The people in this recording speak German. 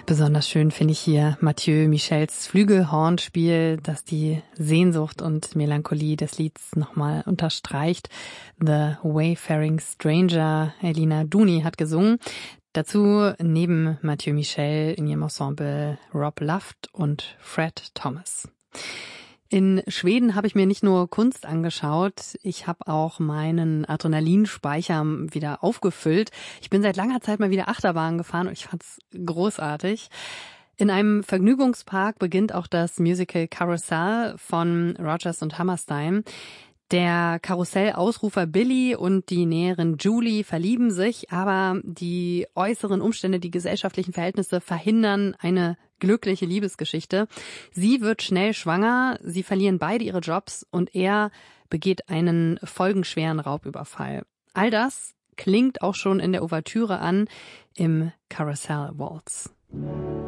Besonders schön finde ich hier Mathieu Michels Flügelhornspiel, das die Sehnsucht und Melancholie des Lieds nochmal unterstreicht. The Wayfaring Stranger, Elina Duni hat gesungen. Dazu neben Mathieu Michel in ihrem Ensemble Rob Luft und Fred Thomas. In Schweden habe ich mir nicht nur Kunst angeschaut, ich habe auch meinen Adrenalinspeicher wieder aufgefüllt. Ich bin seit langer Zeit mal wieder Achterbahn gefahren und ich fand's großartig. In einem Vergnügungspark beginnt auch das Musical Carousel von Rodgers und Hammerstein. Der Karussellausrufer Billy und die Näherin Julie verlieben sich, aber die äußeren Umstände, die gesellschaftlichen Verhältnisse verhindern eine glückliche Liebesgeschichte. Sie wird schnell schwanger, sie verlieren beide ihre Jobs und er begeht einen folgenschweren Raubüberfall. All das klingt auch schon in der Ouvertüre an im Carousel Waltz.